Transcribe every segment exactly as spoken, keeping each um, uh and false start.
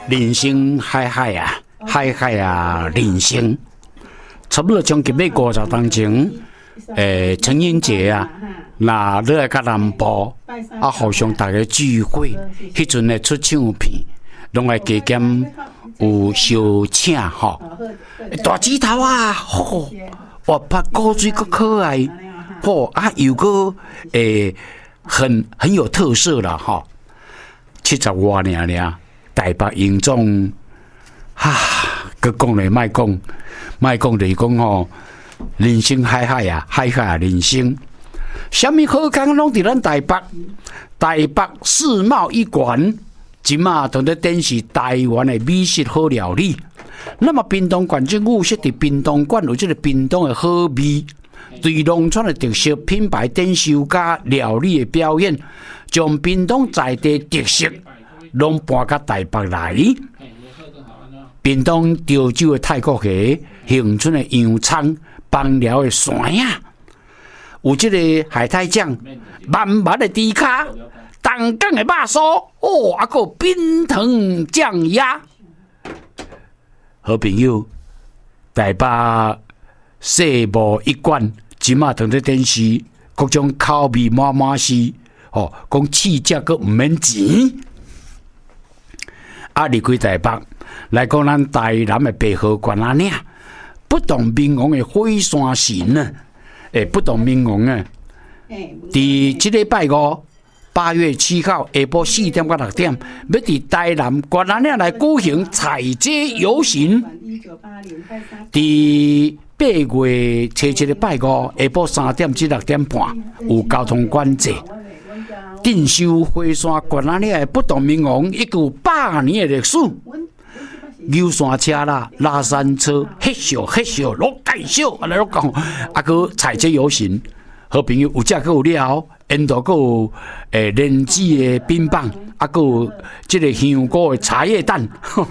人生海海啊，海海啊，人生。差不多将近要五十当前，诶，情人节啊，那你来到南部啊，互相大家聚会，迄阵咧出唱片，拢来加减有小请吼，大指头啊，吼，活泼古水阁可爱，吼啊又个诶，很很有特色啦，吼，七十外尔尔，台北英总，哈，佮讲咧莫讲。莫讲就是讲吼，人生海海啊，海海啊，人生。什么好康拢伫咱台北，台北世贸一馆，即马同咧展示台湾的美食好料理。那么屏东县政府设伫屏东馆有即个屏东的好味，对农村的特色品牌展售加料理的表演，将屏东在地特色拢搬到台北来。屏东潮州的泰国虾，恒春的洋葱，邦寮的山啊，有这个海苔酱，满满的猪脚，东港的肉酥，哦，还有冰糖酱鸭。好朋友，台北世贸一馆，即马同在电视，各种口味满满是，哦，讲试食阁毋免钱。啊，离开台北。来讲，咱台南的白河关啊，呢不同民王的火山神啊，诶，不同民王啊，伫即礼拜五八月七号下晡四点到六点，要伫台南关啊呢来举行彩街游行。伫八月初七礼拜五下晡三点至六点半有交通管制。镇守火山关啊呢的不同民王，已有百年的历史。游山车啦、拉山车、黑小黑小、落盖小，啊来落讲，啊个彩街游行，好朋友有只个有了，沿途个有诶莲子的冰棒，啊个有即个香菇的茶叶蛋。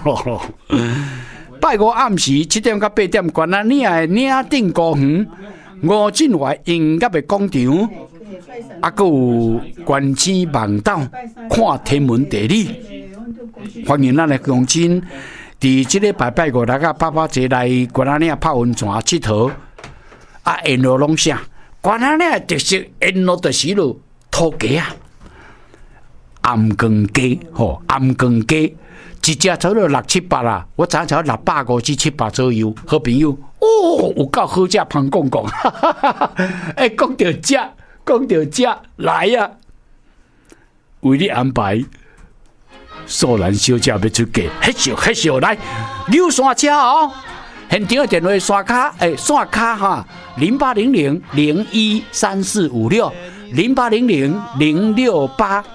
拜五暗时七点到八点，关啊岭的岭顶公园、吴镇怀音乐的广场，啊个有观星望岛、看天文地理，欢迎咱的乡亲。伫即个拜拜五来个爸爸节来关仔岭泡温泉佚佗，啊，沿路拢啥？关仔岭特色沿路就是路土鸡啊，暗光鸡吼，暗光鸡一只差不多六七百啦，我知影差六百五至七百左右。好朋友，哦，有够好食，芳讲讲，哎，讲到食，讲到食，来啊，为你安排。素兰小姐要出价，迄少迄少来，溜山车哦！现场的电话刷卡，诶、欸，刷卡哈，零八零零零一三四五六，零八零零零六八